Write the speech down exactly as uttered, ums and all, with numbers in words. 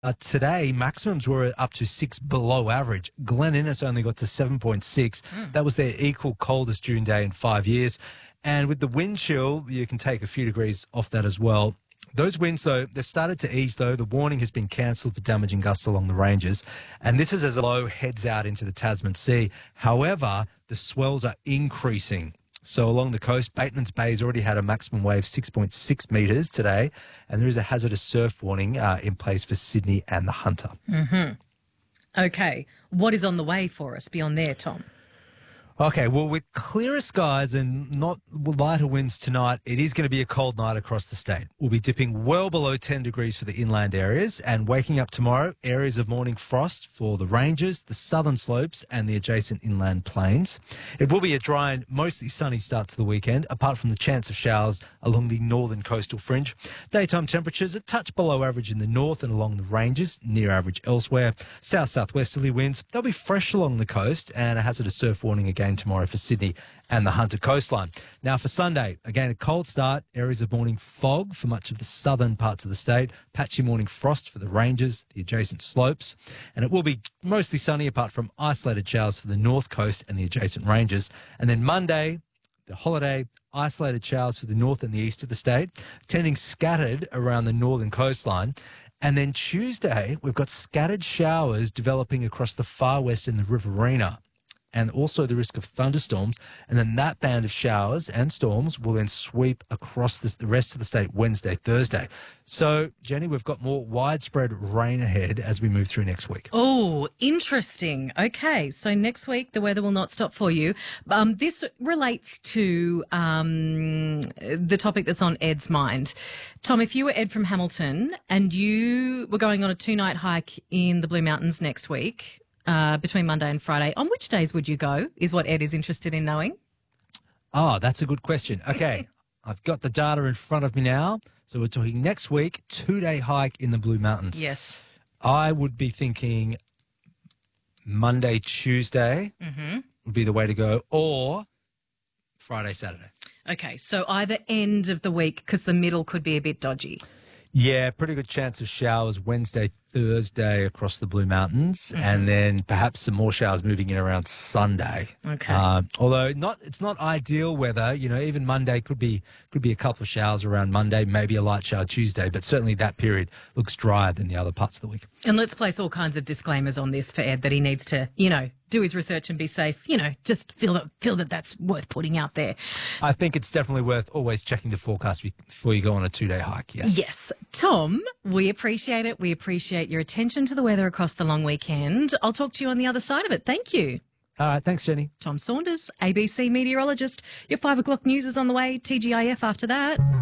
Uh, today, maximums were up to six below average. Glen Innes only got to seven point six. Mm. That was their equal coldest June day in five years. And with the wind chill, you can take a few degrees off that as well. Those winds, though, they've started to ease, though. The warning has been cancelled for damaging gusts along the ranges. And this is as the low heads out into the Tasman Sea. However, the swells are increasing. So along the coast, Batemans Bay has already had a maximum wave six point six metres today. And there is a hazardous surf warning uh, in place for Sydney and the Hunter. Mm-hmm. Okay. What is on the way for us beyond there, Tom? Okay, well, with clearer skies and not lighter winds tonight, it is going to be a cold night across the state. We'll be dipping well below ten degrees for the inland areas and waking up tomorrow, areas of morning frost for the ranges, the southern slopes and the adjacent inland plains. It will be a dry and mostly sunny start to the weekend, apart from the chance of showers along the northern coastal fringe. Daytime temperatures a touch below average in the north and along the ranges, near average elsewhere. South-southwesterly winds, they'll be fresh along the coast and a hazardous surf warning again tomorrow for Sydney and the Hunter coastline. Now for Sunday, again a cold start, areas of morning fog for much of the southern parts of the state, patchy morning frost for the ranges, the adjacent slopes, and it will be mostly sunny apart from isolated showers for the north coast and the adjacent ranges. And then Monday, the holiday, isolated showers for the north and the east of the state, tending scattered around the northern coastline. And then Tuesday, we've got scattered showers developing across the far west in the Riverina, and also the risk of thunderstorms. And then that band of showers and storms will then sweep across this, the rest of the state Wednesday, Thursday. So, Jenny, we've got more widespread rain ahead as we move through next week. Oh, interesting. Okay, so next week the weather will not stop for you. Um, this relates to um, the topic that's on Ed's mind. Tom, if you were Ed from Hamilton and you were going on a two-night hike in the Blue Mountains next week, Uh, between Monday and Friday, on which days would you go, is what Ed is interested in knowing. Oh, that's a good question. Okay, I've got the data in front of me now. So we're talking next week, two-day hike in the Blue Mountains. Yes. I would be thinking Monday, Tuesday mm-hmm. would be the way to go, or Friday, Saturday. Okay, so either end of the week, because the middle could be a bit dodgy. Yeah, pretty good chance of showers Wednesday, Thursday across the Blue Mountains, mm-hmm. and then perhaps some more showers moving in around Sunday. Okay. Uh, although not, it's not ideal weather. You know, even Monday could be could be a couple of showers around Monday, maybe a light shower Tuesday, but certainly that period looks drier than the other parts of the week. And let's place all kinds of disclaimers on this for Ed, that he needs to, you know, do his research and be safe. You know, just feel that feel that that's worth putting out there. I think it's definitely worth always checking the forecast before you go on a two-day hike. Yes. Yes. Tom, we appreciate it. We appreciate your attention to the weather across the long weekend. I'll talk to you on the other side of it. Thank you. All right. Thanks, Jenny. Tom Saunders, A B C meteorologist. Your five o'clock news is on the way. T G I F after that.